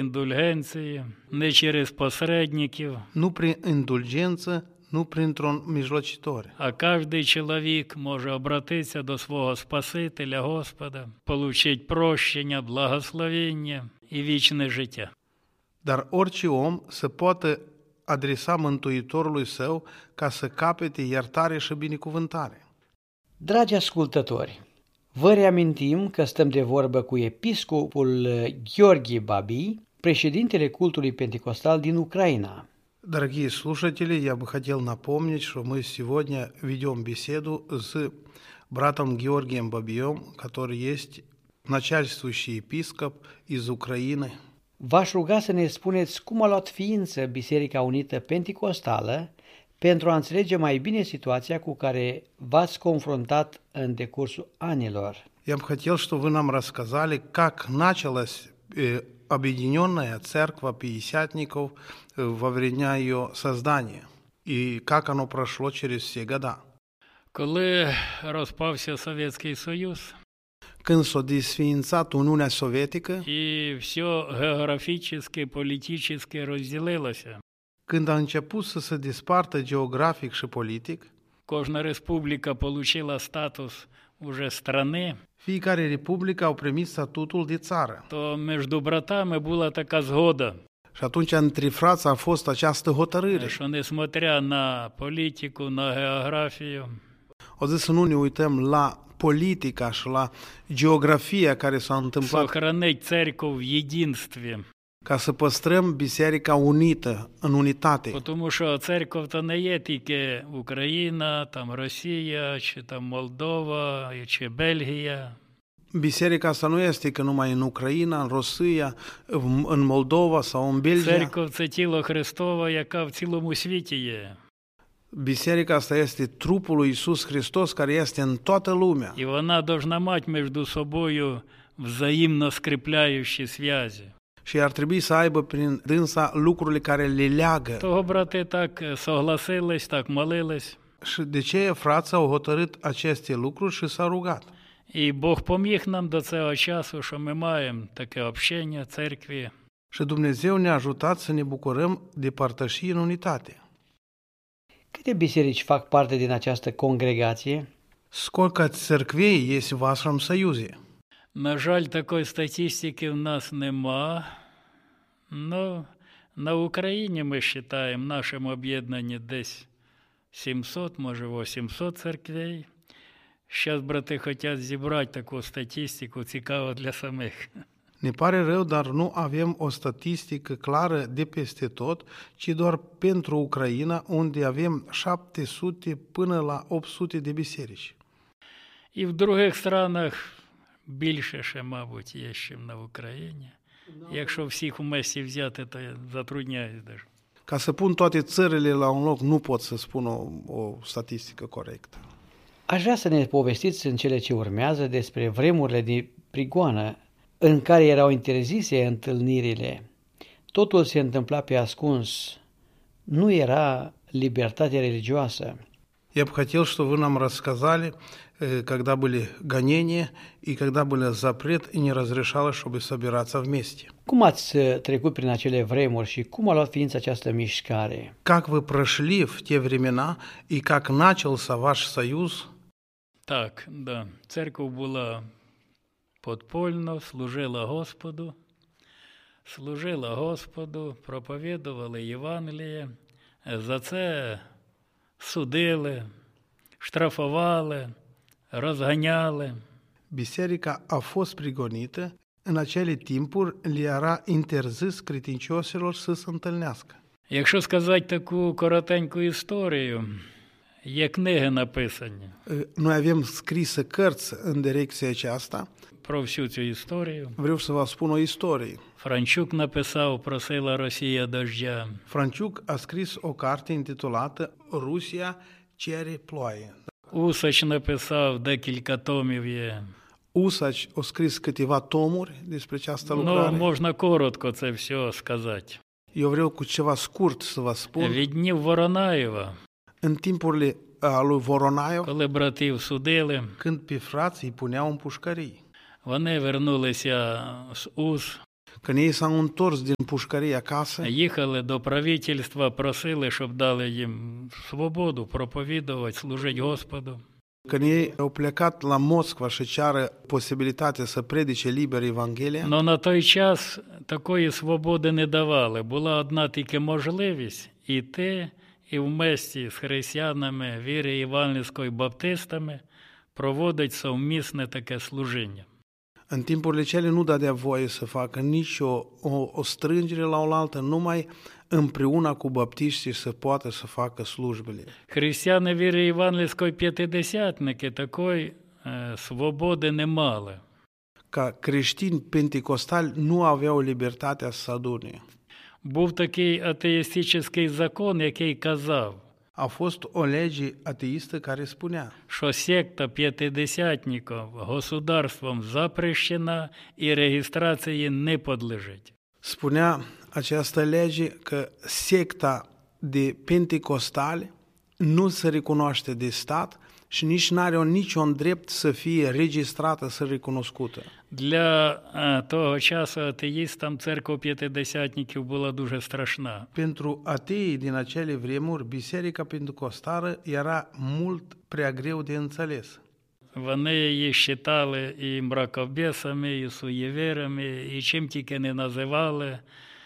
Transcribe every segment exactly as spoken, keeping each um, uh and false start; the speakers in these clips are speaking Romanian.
індульгенції, не через посередників, nu prin indulgență, nu printr-un mijlocitor. а кожний чоловік може обратитися до свого Спасителя, Господа, получить прощення, благословення і вічне життя. Dar orice om se poate adresa Mântuitorului său ca să capete iertare și binecuvântare. Dragi ascultători, vă reamintim că stăm de vorbă cu episcopul Gheorghe Babii, președintele cultului pentecostal din Ucraina. Дорогие слушатели, я бы хотел напомнить, что мы сегодня ведем беседу с братом Георгием Бабием, который есть начальствующий епископ из Украины. V-aș ruga să ne spuneți cum a luat ființă Biserica Unită Pentecostală pentru a înțelege mai bine situația cu care v-ați confruntat în decursul anilor. Я бы хотел, чтобы вы нам рассказали, как началась Объединенная Церковь Пятидесятников во время ее создания и как оно прошло через все года. Коли розпався Совєтський Союз, Când s-a desființat Uniunea Sovietică, і все географічне, політичне розділилося, când a început să se despartă geografic și politic, кожна республіка отримала статус уже страни, fiecare republică au primit statutul de țară. то між братами була така згода, Și atunci între frați a fost această hotărâre. що несмотря на політику, на географію, O zis să nu ne uităm la politica și la geografia care s-a întâmplat, сохранить церкву в єдинстві. ca să păstrăm Biserica unită, în unitate. Тому що церква то не є тільки Україна, там Росія, чи там Молдова, чи Бельгія. Biserica asta nu este că numai în Ucraina, în Rusia, în Moldova sau în Belgia. Церква – це тіло Христове, яка в цілому світі є. Biserica asta este trupul lui Iisus Hristos care este în toată lumea. І вона повинна мати між собою взаємно скріпляючі зв'язі. Și ar trebui să aibă prin dânsa lucrurile care le leagă. Того брати так согласились, так молились. Și de ce frații au hotărât aceste lucruri și s-au rugat. І Бог поміг нам до цього часу, що ми маємо таке общення церкві. Și Dumnezeu ne-a ajutat să ne bucurăm de părtășie în unitate. Câte biserici fac parte din această congregație? Сколько церквей есть в вашем союзе? На жаль, такої статистики в нас нема. Ну, на Україні ми вважаємо, в нашому об'єднанні десь сімсот, може вісімсот церквей. Зараз брати хочуть зібрати таку статистику, цікаво для самих. Ne pare rău, dar nu avem o statistică clară de peste tot, ci doar pentru Ucraina, unde avem șapte sute până la opt sute de biserici. І в других странах більше ще, мабуть, є, ніж на Україні. Якщо всіх вместе взяти, то я затрудняюсь даже. Ca să pun toate țările la un loc, nu pot să spun o, o statistică corectă. Aș vrea să ne povestiți în cele ce urmează despre vremurile de prigoană în care erau interzise întâlnirile. Totul se întâmpla pe ascuns. Nu era libertate religioasă. Я бы хотел, чтобы вы нам рассказали, когда были гонения и когда был запрет и не разрешалось, чтобы собираться вместе. Cum ați trecut prin acele vremuri și cum a luat ființă această mișcare? Как вы прошли в те времена и как начался ваш союз? Так, да. Церква була подпольно, служила Господу, служила Господу, проповідували Євангеліє. За це судили, штрафували, розганяли. Biserica a fost prigonită, în acele timpuri le era interzis credincioșilor să se întâlnească. Якщо сказати таку коротеньку історію, є книги написані. Noi avem scrise cărți în direcția aceasta. Про всю цю історію. Vreau să vă spun o istorie. Франчук написав «Просила Росія дождя». Франчук a scris o carte intitulată Rusia cere ploaie. Усач написав декілька томів є. Усач a scris câteva tomuri despre această lucrare. Ну, можна коротко це все сказати. Eu vreau cu ceva scurt să vă spun. Від днів Воронаєва, În timpurile lui Voronaiev, коли братів судили, când pe frați îi puneau în pușcării. вони вернулися з Уз. Când ei s-au întors din pușcărie acasă, їхали до правительства, просили, щоб дали їм свободу проповідувати, служити Господу. când ei au plecat la Moscova și ceară posibilitatea să predice liber Evanghelia, Но на той час такої свободи не давали. Була одна тільки можливість іти і вместе з християнами віри Євангельської баптистами проводить совмісне таке служіння. în timpurile cele nu dădea voie să facă nicio o, o strângere la oaltă, numai împreună cu baptiștii să poată să facă slujbele. Християни віри Євангельської п'ятидесятники такої е, свободи не мали. Ca creștini penticostali nu aveau libertatea să adune. Був такий атеїстичний закон, який казав, A fost o lege ateistă care spunea що секта п'ятидесятників государством запрещена і реєстрації не подлежить. spunea această lege că secta de penticostali nu se recunoaște de stat și nici nu are niciun drept să fie registrată, să recunoscută. Для е, того часу атеїстам церква п'ятидесятників була дуже страшна. Pentru ateii din acele vremuri, biserica penticostală era mult prea greu de înțeles. Вони її считали і мракобесами, і суєвірами, і чим тільки не називали,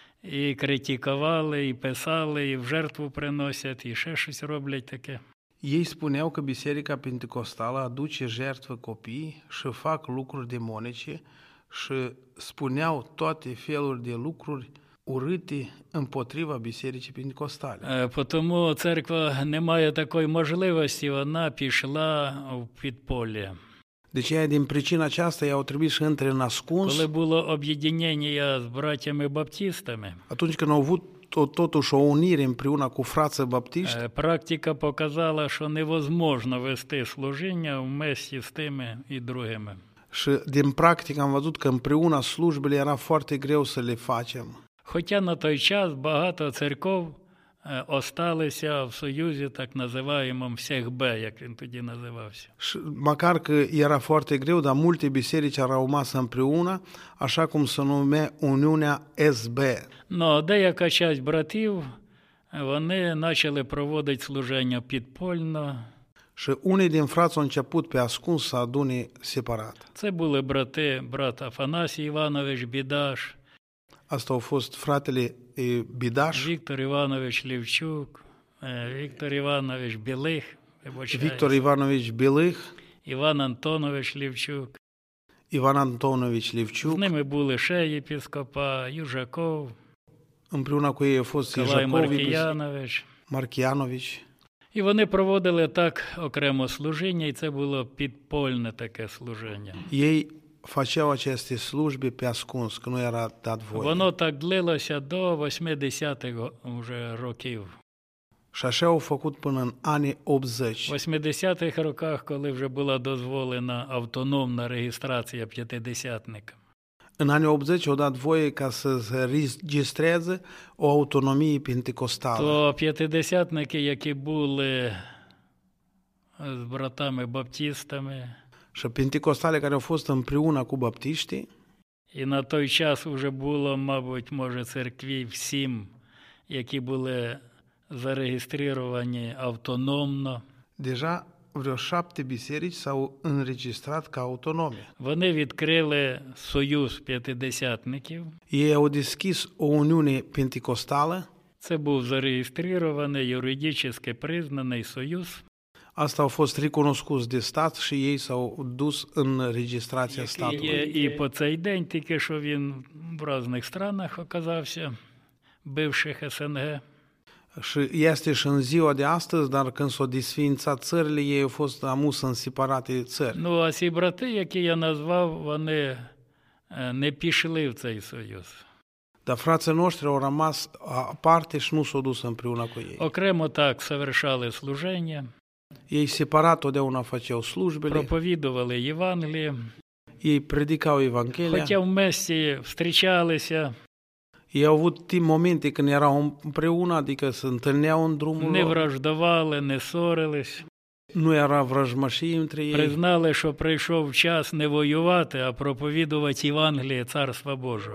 і критикували, і писали, і в жертву приносять, і ще щось роблять таке. Ei spuneau că biserica penticostală aduce jertfă copii și fac lucruri demonice și spuneau toate feluri de lucruri urâte împotriva bisericii penticostale. Е, Тому церква не має такої можливості, вона пішла в підпілля. De aceea, din pricina aceasta, ei au trebuit să intre în ascuns. Коли було об'єднання з братями баптистами, Atunci când au avut tot, totuși o unire împreună cu frații baptiști, е, практика показала, що невозможно вести служіння вместе з тими і другими. și din practică am văzut că împreună slujbele era foarte greu să le facem. Хоча на той час багато церков е, осталися в союзі так називаємому СЕХБ, як він тоді називався. Și măcar că era foarte greu, dar multe biserici au rămas împreună, așa cum se numea Uniunea S B. Но деяка часть братів, е, вони почали проводити служення підпольно. Și unii din frați au început pe ascuns să adune separat. Це були брати, брат Афанасій Іванович Бідаш, Asta au fost fratele e, Bidaș, Віктор Іванович Лівчук, е, Віктор Іванович Білих, вибачаюсь, Victor Ivanovici Belih, Іван Антонович Лівчук. Ivan Antonovici З Livciuc. ними були ще єпископа Южаков, Împreună cu ei a fost Калай Ijacovi, Маркіянович. Marchianovici. І вони проводили так окремо служіння, і це було підпольне таке служіння. Ei făceau aceste slujbe pe ascuns, că nu era dat voie. Воно так длилося до восьмидесятих уже років. Și așa au făcut până în anii В optzeci. восьмидесятих роках, коли вже була дозволена автономна реєстрація п'ятидесятника. În anii optzeci au dat voie ca să se registreze o autonomie pentecostală. То п'ятидесятники, які були з братами-баптистами, Și pentecostale care au fost împreună cu baptiștii, і на той час вже було, мабуть, може, церквів сім, які були зареєстровані автономно. deja vreo șapte biserici s-au înregistrat ca autonome. Вони відкрили союз п'ятидесятників. Ei au deschis o uniune pentecostală. Це був зареєстрований, юридично признаний союз, Asta au fost recunoscuți de stat și ei s-au dus în registrația який statului. є і по цей день, тільки що він в різних странах оказався, бивших СНГ. Și este și în ziua de astăzi, dar când s-au desființat țările, ei au fost amus în separate țări. Ну, а ці брати, які я назвав, вони е, не пішли в цей союз. Dar frații noștri au rămas aparte și nu s-au dus împreună cu ei. Окремо так совершали служення, Ei separat totdeauna făceau slujbele, проповідували Євангеліє, ei predicau Evanghelia, хоча вместе зустрічалися, ei au avut timp momente când erau împreună, adică se întâlneau în drumul не lor, враждували, не ссорились, nu era vrăjmășie între ei, признали, що прийшов час не воювати, а проповідувати Євангеліє Царства Божого.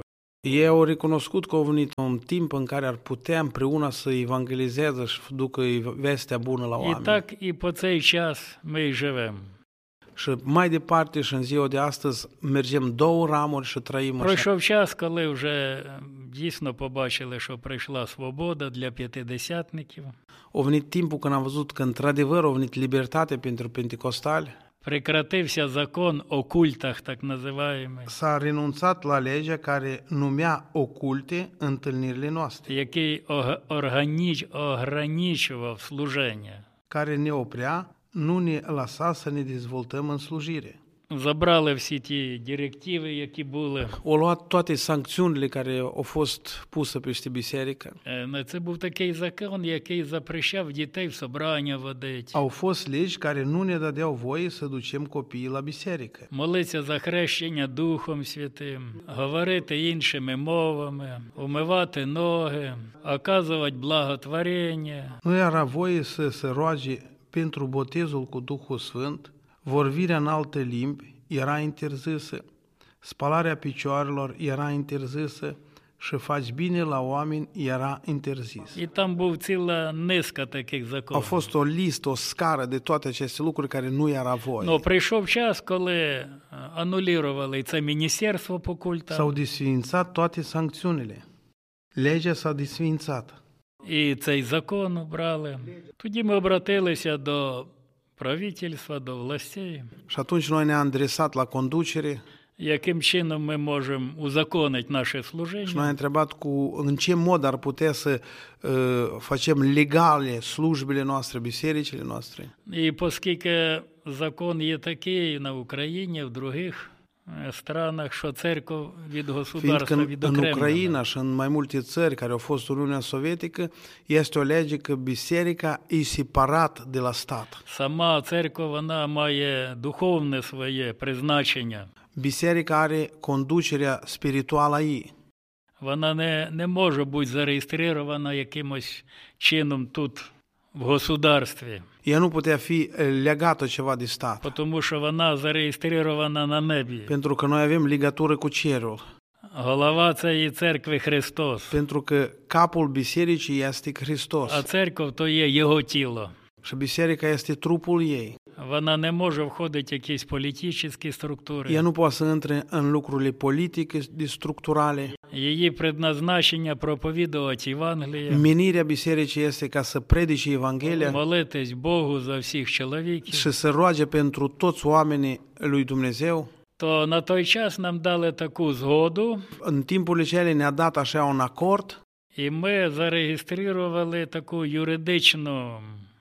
Ei au recunoscut că a venit un timp în care ar putea împreună să evangelizeze și ducă vestea bună la І oameni. так і по цей час ми й живемо. Și mai departe și în ziua de astăzi mergem două ramuri și trăim așa. Пройшов час, коли вже дійсно побачили, що прийшла свобода для п'ятидесятників. A venit timpul când am văzut că într-adevăr a venit libertate pentru pentecostali. Прекратився закон о культах, так називаємих, S-a renunțat la legea care numea oculte întâlnirile noastre, який ог- органіч- ограничував служення. care ne oprea, nu ne lăsa să ne dezvoltăm în slujire. Забрали всі ті директиви, які були. Au luat toate sancțiunile care au fost puse peste biserică. Е, Це був такий закон, який запрещав дітей в собрання водити, Au fost legi care nu ne dădeau voie să ducem copiii la biserică. молитися за хрещення Духом Святим, говорити іншими мовами, умивати ноги, оказувати благотворення. Nu era voie să se roage pentru botezul cu Duhul Sfânt, vorbirea în alte limbi era interzisă, spălarea picioarelor era interzisă și faci bine la oameni era interzis. І там був ціла низка таких A законів. fost o listă, o scară de toate aceste lucruri care nu era voie. Ну, прийшов час, коли анулірували це міністерство по культам, S-au desființat toate sancțiunile. Legea s-a desființat. і цей закон обрали. Тоді ми обратилися до правительства, до властей, Și atunci noi ne-am adresat la conducere яким чином ми можемо узаконити наше și noi am служіння, întrebat cu în ce mod ar putea să uh, facem legale slujbele noastre, bisericile noastre. і оскільки закон є такий на Україні, в других е, странах, що церква від Fiindcă государства în, în відокремлена. Ucraina și în mai multe țări care au fost Uniunea Sovietică, este o lege că biserica e separat de la stat. Сама церква, вона має духовне своє призначення. Biserica are conducerea spirituală a ei. Вона не, не може бути зареєстрована якимось чином тут, в государстві, Ea nu putea fi legată ceva de stat, тому що вона зареєстрована на небі. pentru că noi avem legătură cu cerul, Голова цієї церкви Христос, pentru că capul bisericii este Hristos а церква то є Його тіло. și biserica este trupul ei. Вона не може входити в якісь політичні структури. Ea nu poate să intre în lucrurile politice, de structurale. Її предназначення проповідувати Євангеліє, Menirea bisericii este ca să predice Evanghelia молитись Богу за всіх чоловіків. și să roage pentru toți oamenii lui Dumnezeu. То на той час нам дали таку згоду, În timpurile cele ne-a dat așa un acord і ми зареєстрували таку юридичну,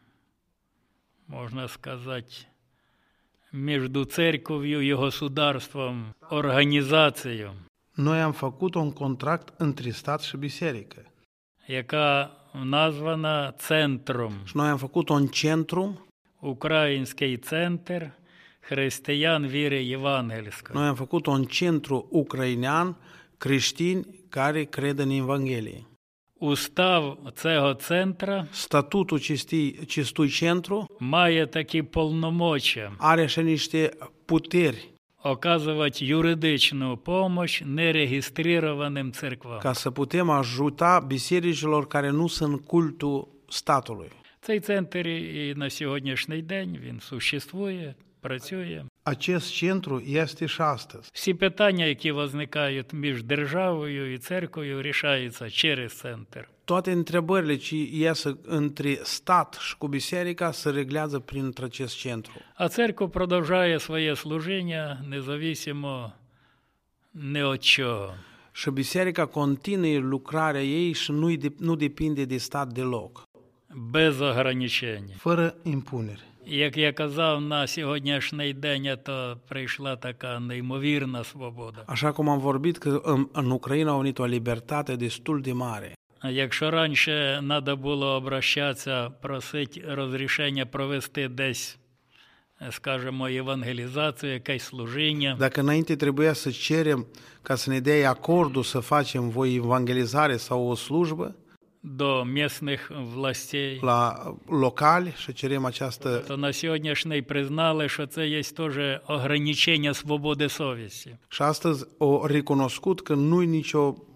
можна сказати, між церков'ю і государством організацію, Noi am făcut un contract între stat și biserică. яка названа центром. Și noi am făcut un centru, Український центр християн віри євангельської. noi am făcut un centru ucrainean creștini care cred în Evanghelie. Устав цього центра Statutul acestui, acestui centru має такі повномочия are așa niște puteri оказувати юридичну допомогу нереєстрованим церквам. ca să putem ajuta bisericilor care nu sunt cultul statului. Цей центр і на сьогоднішній день він существує, працює. Acest centru este și astăzi. Всі питання, які виникають між державою і церквою, рішаються через центр. Toate întrebările ce iasă între stat și cu biserica se reglează prin acest centru. А церква продовжує своє служіння независимо ні від чого. Și biserica continuă lucrarea ei și nu, nu depinde de stat deloc, Без ограничень. fără impunere. Як я казав, на сьогоднішній день то прийшла така неймовірна свобода. Așa cum am vorbit că în, în Ucraina a venit o libertate destul de mare. Якщо раніше треба було обращатися, просити розрішення провести десь, скажімо, євангелізацію, якесь служіння, Dacă înainte trebuia să cerem ca să ne dea acordul să facem voi evangelizare sau o slujbă до місцевих властей, la locali și cerem această, то на сьогоднішній признали, що це є теж ограничення свободи совісті. și astăzi o recunoscut că nu e nicio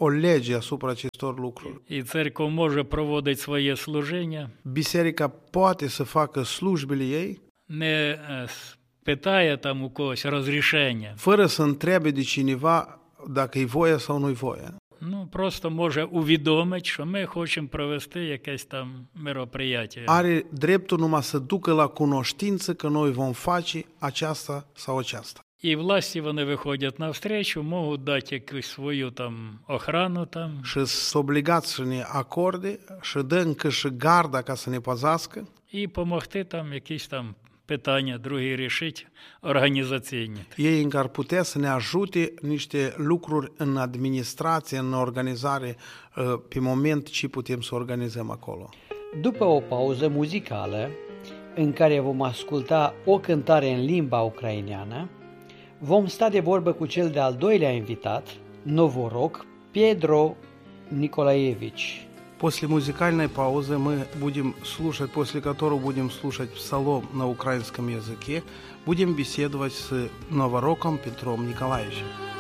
o lege asupra acestor lucruri. І церква може проводити своє служіння, Biserica poate să facă slujbele ei не е, с- питає там у когось розрішення. fără să întrebe de cineva dacă e voie sau nu-i voie. Ну, просто може увідомити, що ми хочемо провести якесь там мероприятие. Are dreptul numai să ducă la cunoștință că noi vom face aceasta sau aceasta. І власті вони виходять навстречу, можуть дати якусь свою там охрану там, Și sunt obligați să ne acorde și dă încă și garda ca să ne păzească і допомогти там якісь там питання другі рішити організаційні. ei încă ar putea să ne ajute niște lucruri în administrație, în organizare, uh, pe moment ce putem să organizăm acolo. După o pauză muzicală, în care vom asculta o cântare în limba ucraineană, vom sta de vorbă cu cel de-al doilea invitat, novorog Pedro Nikolaevich. После музыкальной паузы мы будем слушать, после которого будем слушать псалом на украинском языке, будем беседовать с новороком Петром Николаевичем.